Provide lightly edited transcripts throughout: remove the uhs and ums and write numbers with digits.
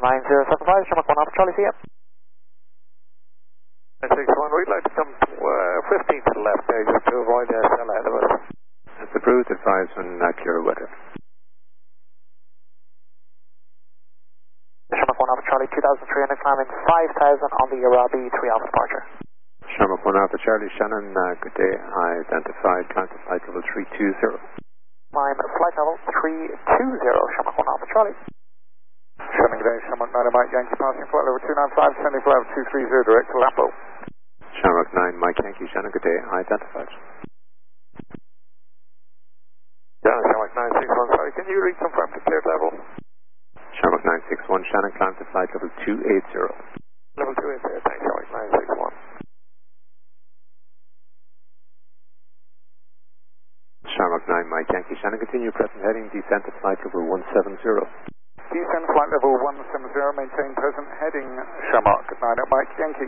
9075, Shamrock 1 Alpha Charlie, see ya. 961, we'd like to come 15 to the left there just to avoid the cell ahead of us. It's approved, advised when clear weather. Shamrock 1 Alpha Charlie, 2300, climbing 5000 on the Arabi 3 Alpha departure. Shamrock 1 Alpha Charlie, Shannon, good day. I identified climb to flight level 320. Climb flight level 320, Shamrock 1 Alpha Charlie. Shannon, good day, Shamrock 9 Mike Yankee passing flight level 295, sending flight level 230 direct to Lambo. Shamrock 9 Mike Yankee, Shannon, good day. I identified. Yeah, Shamrock 961, sorry, can you reconfirm the cleared level? Shamrock 961, Shannon, climb to flight level 280. Level 280, thanks, Shamrock 961. Shamrock 9 Mike Yankee, Shannon, continue present heading, descent to flight level 170. Descent flight level 170, maintain present heading, Shamrock 9 Mike Yankee.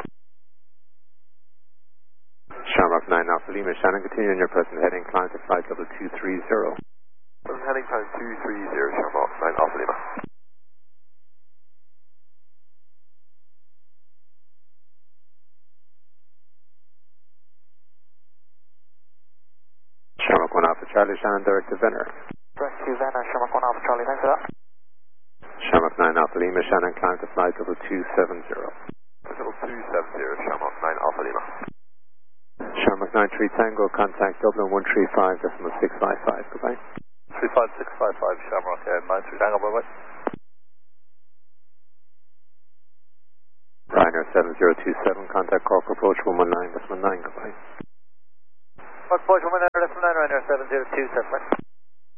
Shamrock 9 Alpha Lima, Shannon, continue on your present heading, climb to flight level 230. Present heading time 230, Shamrock 9 Alpha Lima. Shamrock 1 Alpha Charlie, Shannon, direct to Venner. Direct to Venner, Shamrock 1 Alpha Charlie, thanks for that. Shamrock 9 Alpha Lima, Shannon, climb to flight level 270. Level 270, Shamrock 9 Alpha Lima. Shamrock 93 Tango, contact Dublin 135.655, goodbye. 35655, Shamrock 93 Tango, bye-bye. Ryanair 7027, contact Cork approach 119.9, goodbye. Cork approach 119.9, Ryanair 7027.